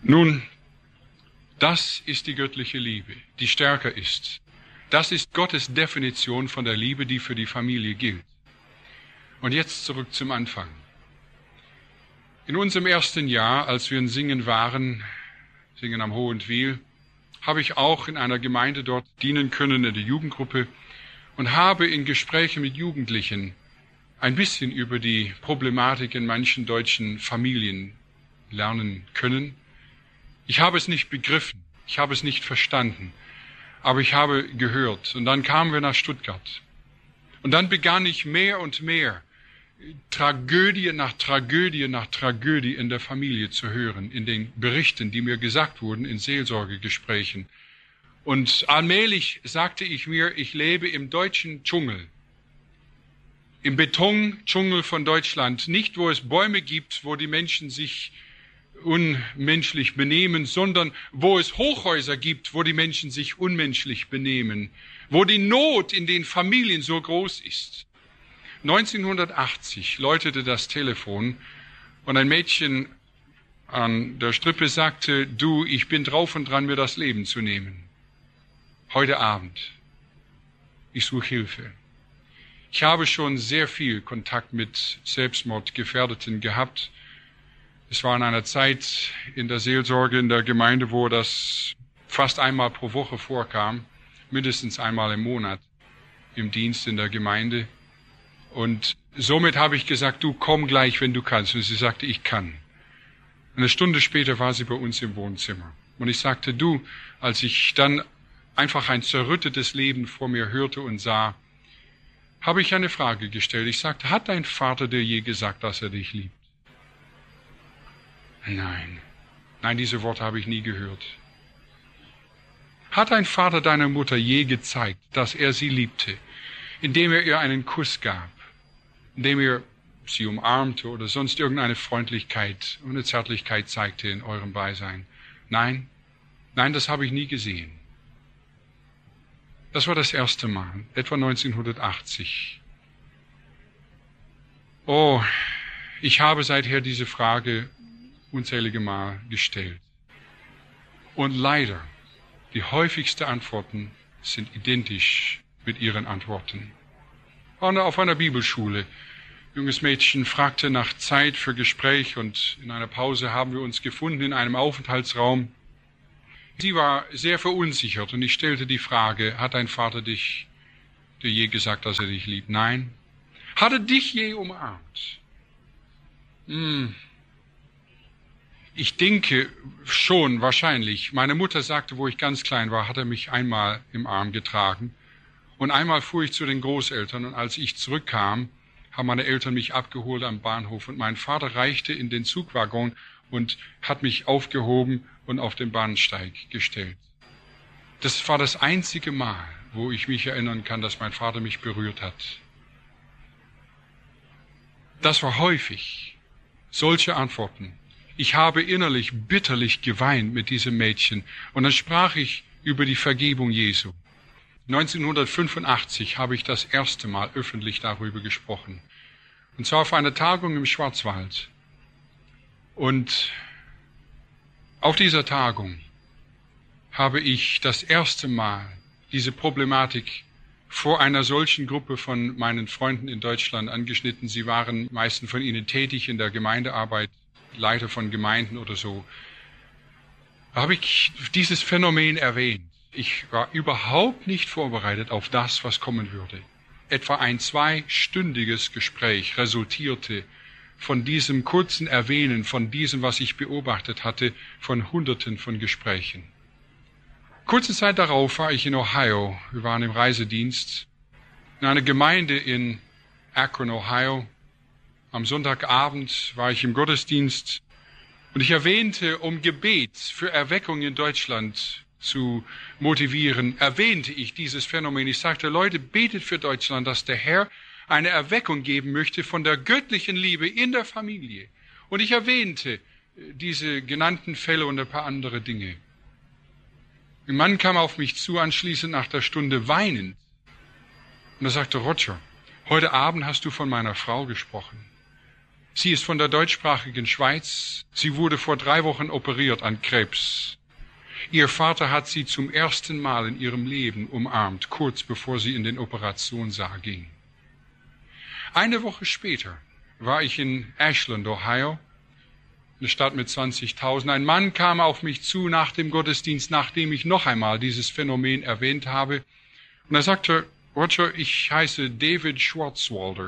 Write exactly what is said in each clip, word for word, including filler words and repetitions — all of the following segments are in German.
Nun, das ist die göttliche Liebe, die stärker ist. Das ist Gottes Definition von der Liebe, die für die Familie gilt. Und jetzt zurück zum Anfang. In unserem ersten Jahr, als wir in Singen waren, Singen am Hohentwiel, habe ich auch in einer Gemeinde dort dienen können, in der Jugendgruppe, und habe in Gesprächen mit Jugendlichen ein bisschen über die Problematik in manchen deutschen Familien lernen können. Ich habe es nicht begriffen, ich habe es nicht verstanden, aber ich habe gehört. Und dann kamen wir nach Stuttgart. Und dann begann ich mehr und mehr Tragödie nach Tragödie nach Tragödie in der Familie zu hören, in den Berichten, die mir gesagt wurden, in Seelsorgegesprächen. Und allmählich sagte ich mir, ich lebe im deutschen Dschungel, im Betondschungel von Deutschland, nicht wo es Bäume gibt, wo die Menschen sich unmenschlich benehmen, sondern wo es Hochhäuser gibt, wo die Menschen sich unmenschlich benehmen, wo die Not in den Familien so groß ist. neunzehnhundertachtzig läutete das Telefon und ein Mädchen an der Strippe sagte, du, ich bin drauf und dran, mir das Leben zu nehmen. Heute Abend. Ich suche Hilfe. Ich habe schon sehr viel Kontakt mit Selbstmordgefährdeten gehabt. Es war in einer Zeit in der Seelsorge in der Gemeinde, wo das fast einmal pro Woche vorkam, mindestens einmal im Monat im Dienst in der Gemeinde. Und somit habe ich gesagt, du komm gleich, wenn du kannst. Und sie sagte, ich kann. Eine Stunde später war sie bei uns im Wohnzimmer. Und ich sagte, du, als ich dann einfach ein zerrüttetes Leben vor mir hörte und sah, habe ich eine Frage gestellt. Ich sagte, hat dein Vater dir je gesagt, dass er dich liebt? Nein. Nein, diese Worte habe ich nie gehört. Hat dein Vater deiner Mutter je gezeigt, dass er sie liebte, indem er ihr einen Kuss gab, indem er sie umarmte oder sonst irgendeine Freundlichkeit und eine Zärtlichkeit zeigte in eurem Beisein? Nein, nein, das habe ich nie gesehen. Das war das erste Mal, etwa neunzehnhundertachtzig. Oh, ich habe seither diese Frage unzählige Mal gestellt. Und leider, die häufigsten Antworten sind identisch mit ihren Antworten. Auf einer Bibelschule, ein junges Mädchen fragte nach Zeit für Gespräch und in einer Pause haben wir uns gefunden in einem Aufenthaltsraum. Sie war sehr verunsichert und ich stellte die Frage, hat dein Vater dich, dir je gesagt, dass er dich liebt? Nein. Hat er dich je umarmt? Hm. Ich denke schon, wahrscheinlich. Meine Mutter sagte, wo ich ganz klein war, hat er mich einmal im Arm getragen. Und einmal fuhr ich zu den Großeltern und als ich zurückkam, haben meine Eltern mich abgeholt am Bahnhof und mein Vater reichte in den Zugwaggon und hat mich aufgehoben und auf den Bahnsteig gestellt. Das war das einzige Mal, wo ich mich erinnern kann, dass mein Vater mich berührt hat. Das war häufig. Solche Antworten. Ich habe innerlich bitterlich geweint mit diesem Mädchen und dann sprach ich über die Vergebung Jesu. neunzehnhundertfünfundachtzig habe ich das erste Mal öffentlich darüber gesprochen. Und zwar auf einer Tagung im Schwarzwald. Und auf dieser Tagung habe ich das erste Mal diese Problematik vor einer solchen Gruppe von meinen Freunden in Deutschland angeschnitten. Sie waren meisten von ihnen tätig in der Gemeindearbeit, Leiter von Gemeinden oder so. Da habe ich dieses Phänomen erwähnt. Ich war überhaupt nicht vorbereitet auf das, was kommen würde. Etwa ein zweistündiges Gespräch resultierte von diesem kurzen Erwähnen, von diesem, was ich beobachtet hatte, von Hunderten von Gesprächen. Kurze Zeit darauf war ich in Ohio. Wir waren im Reisedienst in einer Gemeinde in Akron, Ohio. Am Sonntagabend war ich im Gottesdienst und ich erwähnte, um Gebet für Erweckung in Deutschland zu motivieren, erwähnte ich dieses Phänomen. Ich sagte, Leute, betet für Deutschland, dass der Herr eine Erweckung geben möchte von der göttlichen Liebe in der Familie. Und ich erwähnte diese genannten Fälle und ein paar andere Dinge. Ein Mann kam auf mich zu, anschließend nach der Stunde weinend. Und er sagte, Roger, heute Abend hast du von meiner Frau gesprochen. Sie ist von der deutschsprachigen Schweiz. Sie wurde vor drei Wochen operiert an Krebs. Ihr Vater hat sie zum ersten Mal in ihrem Leben umarmt, kurz bevor sie in den Operationssaal ging. Eine Woche später war ich in Ashland, Ohio, eine Stadt mit zwanzigtausend. Ein Mann kam auf mich zu nach dem Gottesdienst, nachdem ich noch einmal dieses Phänomen erwähnt habe. Und er sagte, Roger, ich heiße David Schwarzwalder.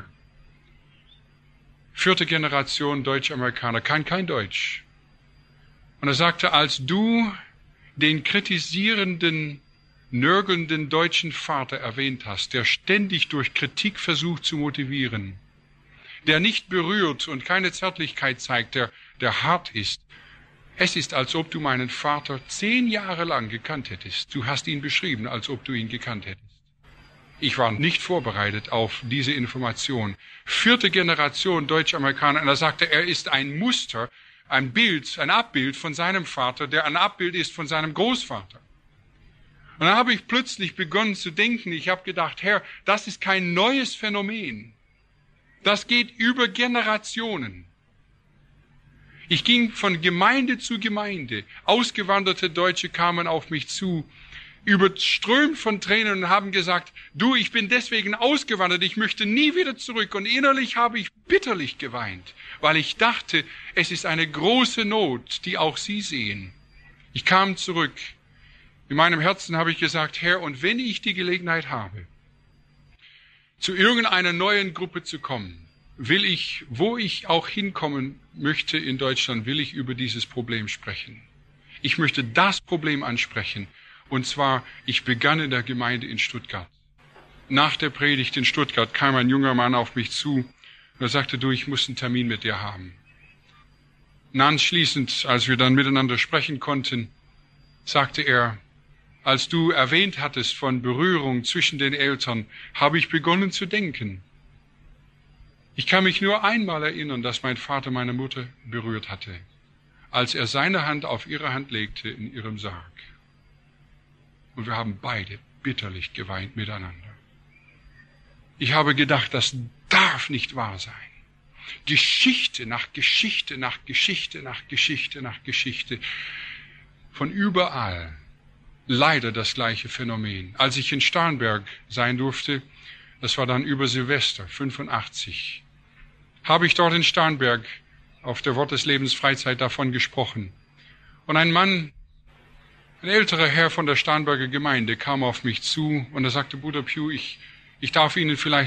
Vierte Generation Deutsch-Amerikaner, kann kein Deutsch. Und er sagte, als du den kritisierenden, nörgelnden deutschen Vater erwähnt hast, der ständig durch Kritik versucht zu motivieren, der nicht berührt und keine Zärtlichkeit zeigt, der, der hart ist. Es ist, als ob du meinen Vater zehn Jahre lang gekannt hättest. Du hast ihn beschrieben, als ob du ihn gekannt hättest. Ich war nicht vorbereitet auf diese Information. Vierte Generation Deutsch-Amerikaner. Und er sagte, er ist ein Muster, ein Bild, ein Abbild von seinem Vater, der ein Abbild ist von seinem Großvater. Und dann habe ich plötzlich begonnen zu denken, ich habe gedacht, Herr, das ist kein neues Phänomen. Das geht über Generationen. Ich ging von Gemeinde zu Gemeinde. Ausgewanderte Deutsche kamen auf mich zu, überströmt von Tränen und haben gesagt, du, ich bin deswegen ausgewandert, ich möchte nie wieder zurück. Und innerlich habe ich bitterlich geweint, weil ich dachte, es ist eine große Not, die auch Sie sehen. Ich kam zurück. In meinem Herzen habe ich gesagt, Herr, und wenn ich die Gelegenheit habe, zu irgendeiner neuen Gruppe zu kommen, will ich, wo ich auch hinkommen möchte in Deutschland, will ich über dieses Problem sprechen. Ich möchte das Problem ansprechen. Und zwar, ich begann in der Gemeinde in Stuttgart. Nach der Predigt in Stuttgart kam ein junger Mann auf mich zu und er sagte, du, ich muss einen Termin mit dir haben. Und anschließend, als wir dann miteinander sprechen konnten, sagte er, als du erwähnt hattest von Berührung zwischen den Eltern, habe ich begonnen zu denken. Ich kann mich nur einmal erinnern, dass mein Vater meine Mutter berührt hatte, als er seine Hand auf ihre Hand legte in ihrem Sarg. Und wir haben beide bitterlich geweint miteinander. Ich habe gedacht, das darf nicht wahr sein. Geschichte nach Geschichte nach Geschichte nach Geschichte nach Geschichte. Von überall leider das gleiche Phänomen. Als ich in Starnberg sein durfte, das war dann über Silvester, fünfundachtzig, habe ich dort in Starnberg auf der Wort des Lebens Freizeit davon gesprochen. Und ein Mann, ein älterer Herr von der Starnberger Gemeinde kam auf mich zu und er sagte, Bruder Pugh, ich, ich darf Ihnen vielleicht